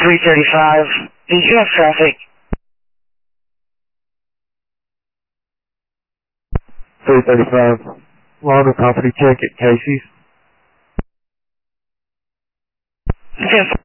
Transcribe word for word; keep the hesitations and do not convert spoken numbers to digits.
three thirty-five. Do you have traffic? three thirty-five. Log a property check at Casey's. ten